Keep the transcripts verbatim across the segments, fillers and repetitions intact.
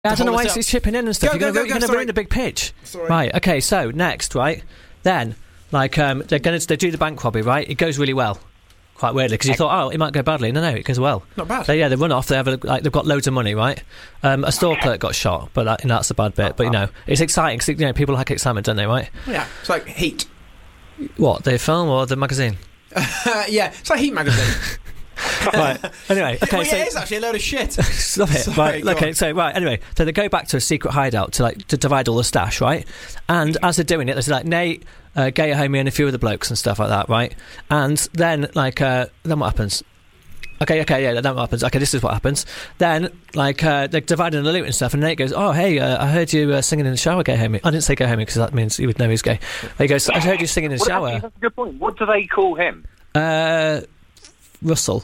I don't know why he's chipping in and stuff. Go, You're go, going to go, ruin the big pitch. Sorry. Right, okay, so next, right, then, like, um, they're going to they do the bank robbery, right? It goes really well, quite weirdly, because you thought, oh, it might go badly. No, no, it goes well. Not bad. So, yeah, they run off, they have a, like, they've got loads of money, right? Um, a store clerk got shot, but that, and that's a bad bit. But, you know, it's exciting, because, you know, people like excitement, don't they, right? Yeah, it's like Heat. What, the film or the magazine? Uh, yeah, it's like Heat magazine. Right. Anyway, okay. Well, so yeah, it is actually a load of shit. Stop it. Sorry, Right. go Okay. on. So right. Anyway, so they go back to a secret hideout to like to divide all the stash, right? And as they're doing it, there's like Nate, uh, Gay Homie, and a few other blokes and stuff like that, right? And then like uh, then what happens? Okay, okay, yeah, then what happens? Okay, this is what happens. Then, like, uh, they're dividing the loot and stuff, and Nate goes, oh, hey, uh, I heard you uh, singing in the shower, Gay Homie. I didn't say Gay Homie, because that means he would know he's gay. He goes, I heard you singing in the What, shower. actually, that's a good point. What do they call him? Uh, Russell.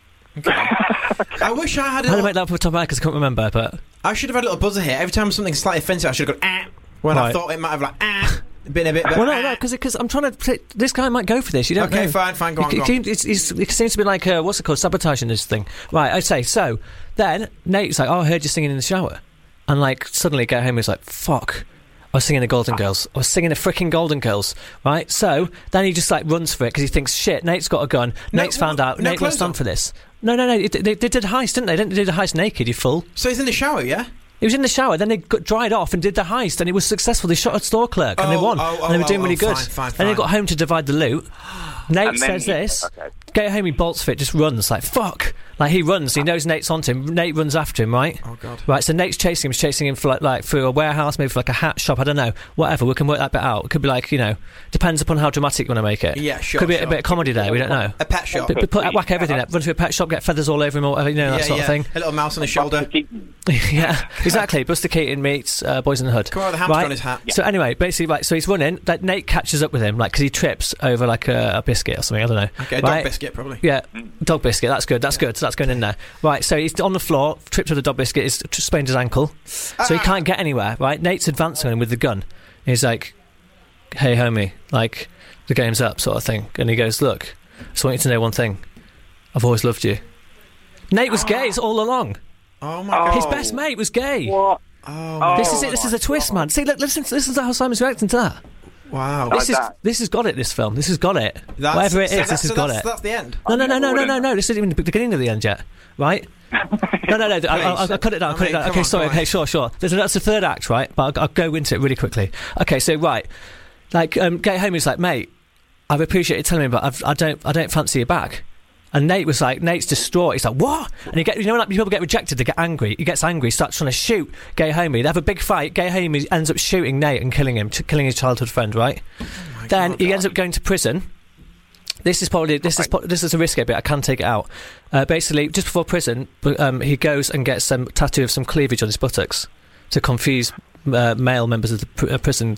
I wish I had a I had to little, make that up off the top of my head, because I couldn't remember, but... I should have had a little buzzer here. Every time something's slightly offensive, I should have gone, ah, when I Right. thought it might have, like, ah, been a bit... Well, no, ah. no, because I'm trying to... This guy might go for this, you don't Okay, know. fine, fine, go on, He- go he- on. It's, it's, it seems to be like, uh, what's it called, sabotaging this thing. Right, I say, so, then Nate's like, oh, I heard you singing in the shower. And, like, suddenly Gay Homie's like, fuck, I was singing the Golden Girls. I was singing the freaking Golden Girls, right? So, then he just, like, runs for it, because he thinks, shit, Nate's got a gun. No, Nate's found well, out. no Nate will clothes stand on. for this. No, no, no, it, they, they did a heist, didn't they? They did a heist naked, you fool. So he's in the shower, yeah? He was in the shower, then they got dried off and did the heist, and it was successful. They shot a store clerk, and they Oh, won, oh, oh, and they were doing oh, really oh, good. fine, fine, Then they fine. got home to divide the loot. Nate And then says he- this. okay. Get home, he bolts for it, just runs, like, fuck. Like, he runs, he knows Nate's onto him. Nate runs after him, right? Oh, God. Right, so Nate's chasing him, he's chasing him for, like, like, through a warehouse, maybe for, like, a hat shop, I don't know. Whatever, we can work that bit out. It could be, like, you know, depends upon how dramatic you want to make it. Yeah, sure, Could be sure. a bit of comedy there, we don't know. A pet shop. But, but put, whack everything up, run through a pet shop, get feathers all over him, or whatever, you know, that yeah, sort yeah. of thing. A little mouse on his shoulder. Yeah, exactly. Buster Keaton meets uh, Boys in the Hood. Come on with a hamster right? on his hat. So anyway, basically, right. So he's running. That Nate catches up with him, like, because he trips over like a, a biscuit or something. I don't know. Okay, a right? dog biscuit, probably. Yeah, dog biscuit. That's good. That's good. So that's going in there. Right. So he's on the floor, trips with the dog biscuit. He's t- sprained his ankle, so he Ah. can't get anywhere. Right. Nate's advancing on him with the gun. He's like, "Hey, homie, like, the game's up," sort of thing. And he goes, "Look, I just want you to know one thing. I've always loved you." Nate was gay all along. Oh, my God. His best mate was gay. What? Oh, This Oh is it. This is my a twist, God. man. See, look, listen, listen to how Simon's reacting to that. wow. Like This is that. this has got it. This film. This has got it. That's- Whatever it so is, that's- this has so got that's, it. That's the end. No, no, no, no, no, no, wouldn't. no. This isn't even the beginning of the end yet, right? No, no, no. I, I, I'll cut it down. I Cut it mean, down. come Okay, on, sorry. come on. Okay, sure, sure. There's a, that's the third act, right? But I'll, I'll go into it really quickly. Okay, so right, like, um, Gay Homie's like, mate, I've appreciated you telling me, but I've, I don't, I don't fancy you back. And Nate was like, Nate's distraught. He's like, what? And you get, you know, when like, people get rejected, they get angry. He gets angry, starts trying to shoot Gay Homie. They have a big fight. Gay Homie ends up shooting Nate and killing him, t- killing his childhood friend, right? Then he ends up going to prison. This is probably this is po- this is a risky bit. I can take it out. Uh, basically, just before prison, bu- um, he goes and gets some tattoo of some cleavage on his buttocks to confuse uh, male members of the pr- uh, prison.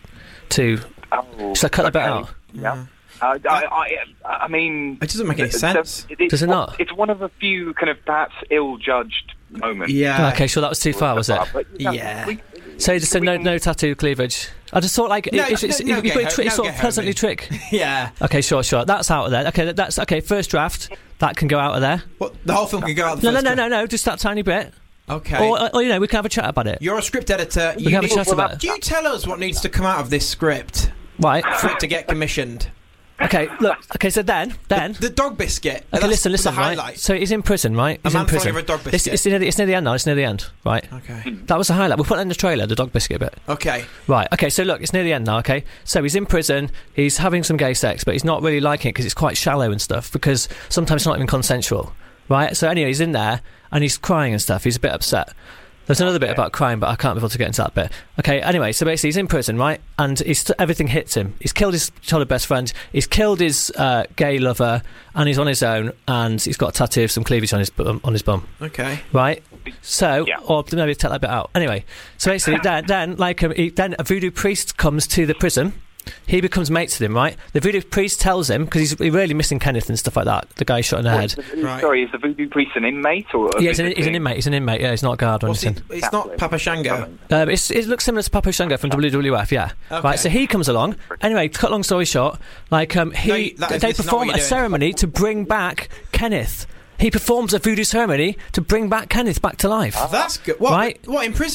To Oh, should I cut that bit okay. out? Yeah. Uh, I, I, I mean, It doesn't make any the- sense. the- it's Does it one- not? It's one of a few kind of perhaps ill-judged moments. Yeah. okay, sure, that was too far, was it? But, you know, Yeah. we- So he just said we no, can- no tattoo cleavage. I just thought like No, it, it's, it's, no, no you Gay put it Ho- tri- no sort of Gay pleasantly Homie. trick. Yeah. Okay, sure, sure. That's out of there. Okay, that, that's okay. First draft that can go out of there. What, the whole film can go out the No, no, first no, one? no, no. Just that tiny bit. Okay. Or, or you know, we can have a chat about it. You're a script editor. We You can have a need- chat about it. Do you tell us what needs to come out of this script Right. for it to get commissioned? Okay, look. Okay, so then, then. The dog biscuit. Okay, that's listen, listen, the right? highlight. So he's in prison, right? He's man in prison. falling over a dog It's, biscuit. it's, near the, it's near the end now. It's near the end, right? Okay. That was the highlight. We'll put that in the trailer, the dog biscuit bit. Okay. Right, okay, so look, it's near the end now, okay? So he's in prison, he's having some gay sex, but he's not really liking it because it's quite shallow and stuff, because sometimes it's not even consensual, right? So anyway, he's in there, and he's crying and stuff, he's a bit upset. There's another bit Okay. about crying, but I can't be able to get into that bit. Okay, anyway, so basically he's in prison, right? And he's, everything hits him. He's killed his childhood best friend, he's killed his uh, gay lover, and he's on his own, and he's got a tattoo of some cleavage on his, bu- on his bum. Okay. Right, so Yeah. or maybe take that bit out. Anyway, so basically, then, then like um, he, then a voodoo priest comes to the prison. He becomes mates with him, right? The voodoo priest tells him because he's he's really missing Kenneth and stuff like that. The guy shot in the What, head. the- Right. Sorry, is the voodoo priest an inmate or? A Yeah, he's an, he's an visiting- inmate. He's an inmate. Yeah, he's not a guard or What's he, anything. it's not Papa Shango. Um, it's, it looks similar to Papa Shango from W W F, yeah. Okay. Right, so he comes along. Anyway, cut long story short, like um, he No, that is- they this is not perform what a you're doing. ceremony to bring back Kenneth. He He performs a voodoo ceremony to bring back Kenneth back to life. That's good. What? Right? What, in prison?